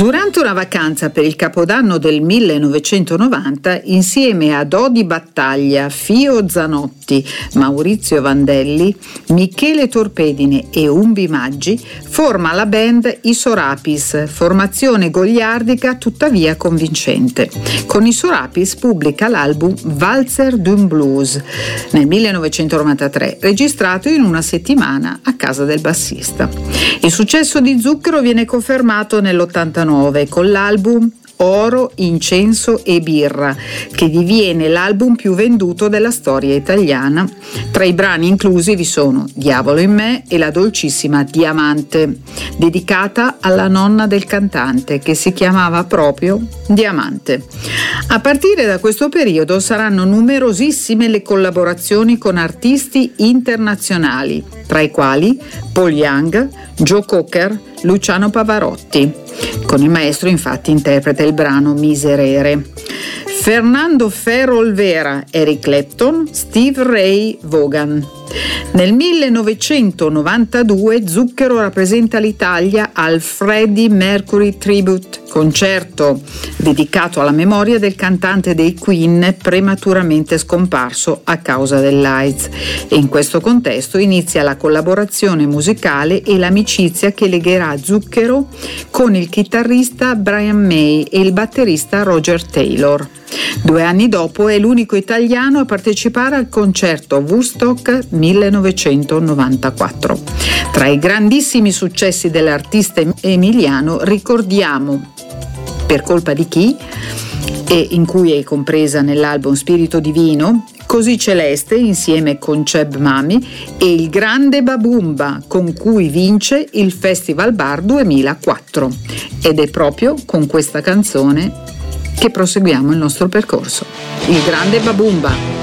Durante una vacanza per il Capodanno del 1990, insieme a Dodi Battaglia, Fio Zanotti, Maurizio Vandelli, Michele Torpedine e Umbi Maggi, forma la band I Sorapis, formazione goliardica tuttavia convincente. Con I Sorapis pubblica l'album Walzer d'un Blues nel 1993, registrato in una settimana a casa del bassista. Il successo di Zucchero viene confermato nell'89 con l'album Oro, Incenso e Birra, che diviene l'album più venduto della storia italiana. Tra i brani inclusi vi sono Diavolo in me e la dolcissima Diamante, dedicata alla nonna del cantante, che si chiamava proprio Diamante. A partire da questo periodo saranno numerosissime le collaborazioni con artisti internazionali, tra i quali Paul Young, Joe Cocker, Luciano Pavarotti. Con il maestro infatti interpreta il brano Miserere. Fernando Ferro Olvera, Eric Clapton, Steve Ray Vaughan. Nel 1992 Zucchero rappresenta l'Italia al Freddie Mercury Tribute, concerto dedicato alla memoria del cantante dei Queen prematuramente scomparso a causa dell'AIDS, e in questo contesto inizia la collaborazione musicale e l'amicizia che legherà Zucchero con il chitarrista Brian May e il batterista Roger Taylor. 2 anni dopo è l'unico italiano a partecipare al concerto Woodstock 1994. Tra i grandissimi successi dell'artista emiliano ricordiamo Per colpa di chi, e in cui è compresa nell'album Spirito Divino, Così Celeste insieme con Cheb Mami e Il Grande Babumba, con cui vince il Festival Bar 2004. Ed è proprio con questa canzone che proseguiamo il nostro percorso. Il Grande Babumba.